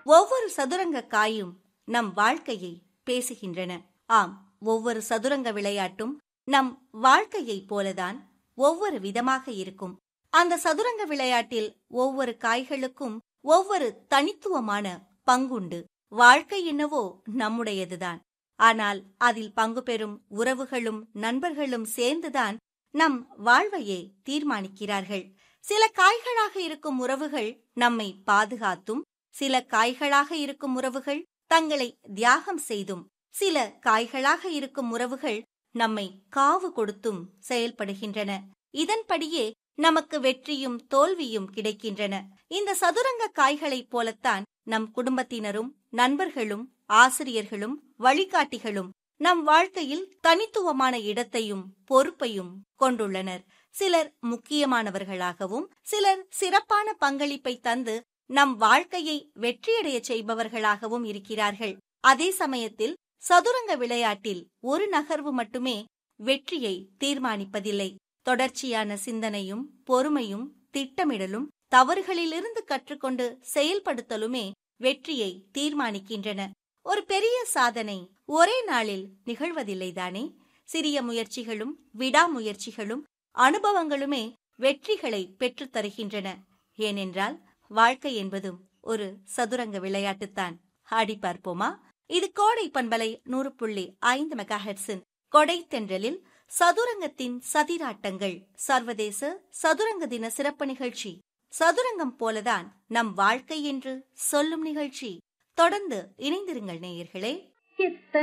ஒவ்வொரு சதுரங்க காயும் நம் வாழ்க்கையை பேசுகின்றன. ஆம், ஒவ்வொரு சதுரங்க விளையாட்டும் நம் வாழ்க்கையைப் போலதான் ஒவ்வொரு விதமாக இருக்கும். அந்த சதுரங்க விளையாட்டில் ஒவ்வொரு காய்களுக்கும் ஒவ்வொரு தனித்துவமான பங்குண்டு. வாழ்க்கை என்னவோ நம்முடையதுதான். ஆனால் அதில் பங்கு பெறும் உறவுகளும் நண்பர்களும் சேர்ந்துதான் நம் வாழ்வையே தீர்மானிக்கிறார்கள். சில காய்களாக இருக்கும் உறவுகள் நம்மை பாதுகாத்தும், சில காய்களாக இருக்கும் உறவுகள் தங்களை தியாகம் செய்தும், சில காய்களாக இருக்கும் உறவுகள் நம்மை காவு கொடுத்தும் செயல்படுகின்றன. இதன்படியே நமக்கு வெற்றியும் தோல்வியும் கிடைக்கின்றன. இந்த சதுரங்க காய்களைப் போலத்தான் நம் குடும்பத்தினரும் நண்பர்களும் ஆசிரியர்களும் வழிகாட்டிகளும் நம் வாழ்க்கையில் தனித்துவமான இடத்தையும் பொறுப்பையும் கொண்டுள்ளனர். சிலர் முக்கியமானவர்களாகவும், சிலர் சிறப்பான பங்களிப்பை தந்து நம் வாழ்க்கையை வெற்றியடைய செய்பவர்களாகவும் இருக்கிறார்கள். அதே சமயத்தில் சதுரங்க விளையாட்டில் ஒரு நகர்வு மட்டுமே வெற்றியை தீர்மானிப்பதில்லை. தொடர்ச்சியான சிந்தனையும் பொறுமையும் திட்டமிடலும் தவறுகளிலிருந்து கற்றுக்கொண்டு செயல்படுத்தலுமே வெற்றியை தீர்மானிக்கின்றன. ஒரு பெரிய சாதனை ஒரே நாளில் நிகழ்வதில்லைதானே? சிறிய முயற்சிகளும் விடாமுயற்சிகளும் அனுபவங்களுமே வெற்றிகளை பெற்றுத் தருகின்றன. ஏனென்றால் வாழ்க்கை என்பதும் ஒரு சதுரங்க விளையாட்டுத்தான். ஆடி பார்ப்போமா? இது கோடை பண்பலை 100.5 மெகாஹெர்ட்ஸின் கொடை தென்றலில் சதுரங்கத்தின் சதிராட்டங்கள் சர்வதேச சதுரங்க தின சிறப்பு நிகழ்ச்சி. சதுரங்கம் போலதான் நம் வாழ்க்கை என்று சொல்லும் நிகழ்ச்சி. தொடர்ந்து இணைந்திருங்கள் நேயர்களே.